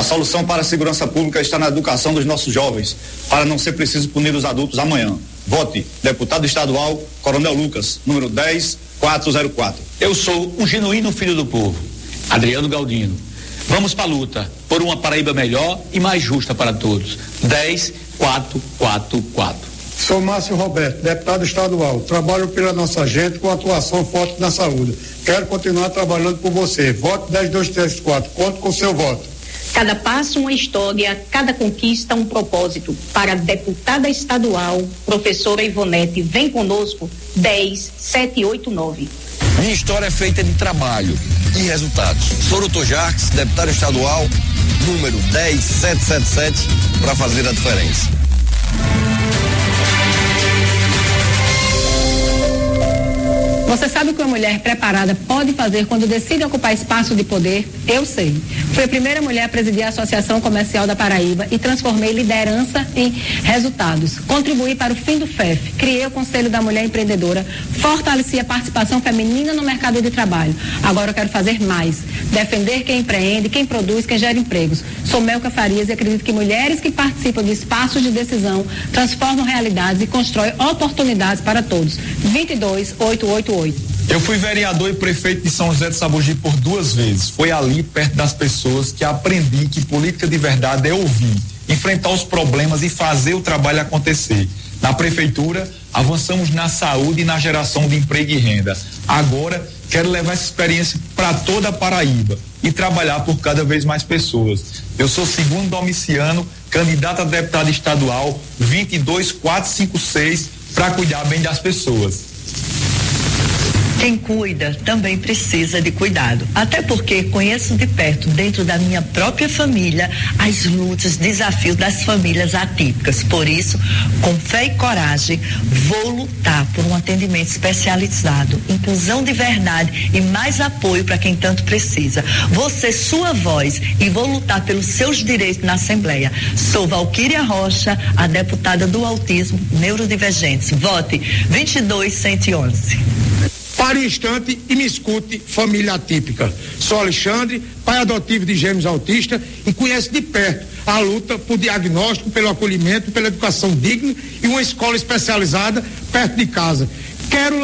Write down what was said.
solução para a segurança pública está na educação dos nossos jovens, para não ser preciso punir os adultos amanhã. Vote, deputado estadual, Coronel Lucas, número 10404. Eu sou um genuíno filho do povo, Adriano Galdino. Vamos para a luta por uma Paraíba melhor e mais justa para todos. 10444. Sou Márcio Roberto, deputado estadual. Trabalho pela nossa gente com atuação forte na saúde. Quero continuar trabalhando por você. Vote 10234. Conto com seu voto. Cada passo uma história, cada conquista um propósito. Para a deputada estadual, professora Ivonete, vem conosco, 10789. Minha história é feita de trabalho e resultados. Sou o Dr. Jarques, deputado estadual, número 10777, para fazer a diferença. Você sabe o que uma mulher preparada pode fazer quando decide ocupar espaço de poder? Eu sei. Fui a primeira mulher a presidir a Associação Comercial da Paraíba e transformei liderança em resultados. Contribuí para o fim do FEF, criei o Conselho da Mulher Empreendedora, fortaleci a participação feminina no mercado de trabalho. Agora eu quero fazer mais. Defender quem empreende, quem produz, quem gera empregos. Sou Melca Farias e acredito que mulheres que participam de espaços de decisão transformam realidades e constroem oportunidades para todos. 22888. Eu fui vereador e prefeito de São José de Sabugi por 2 vezes. Foi ali, perto das pessoas, que aprendi que política de verdade é ouvir, enfrentar os problemas e fazer o trabalho acontecer. Na prefeitura, avançamos na saúde e na geração de emprego e renda. Agora, quero levar essa experiência para toda a Paraíba e trabalhar por cada vez mais pessoas. Eu sou Segundo Domiciano, candidato a deputado estadual 22456, para cuidar bem das pessoas. Quem cuida também precisa de cuidado, até porque conheço de perto, dentro da minha própria família, as lutas, desafios das famílias atípicas. Por isso, com fé e coragem, vou lutar por um atendimento especializado, inclusão de verdade e mais apoio para quem tanto precisa. Vou ser sua voz e vou lutar pelos seus direitos na Assembleia. Sou Valquíria Rocha, a deputada do autismo neurodivergentes. Vote 22111. Pare um instante e me escute, família atípica. Sou Alexandre, pai adotivo de gêmeos autistas e conheço de perto a luta por diagnóstico, pelo acolhimento, pela educação digna e uma escola especializada perto de casa. Quero